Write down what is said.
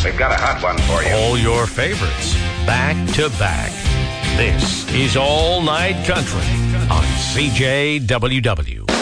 We've got a hot one for you. All your favorites, back to back. This is All Night Country on CJWW.